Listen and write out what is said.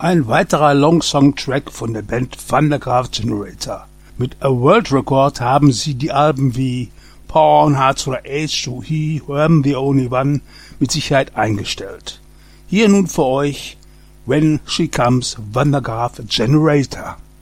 Ein weiterer Long-Song-Track von der Band Van der Graaf Generator. Mit A World Record haben sie die Alben wie Porn, Hearts oder Age to He, I'm the Only One mit Sicherheit eingestellt. Hier nun für euch When She Comes, Van der Graaf Generator.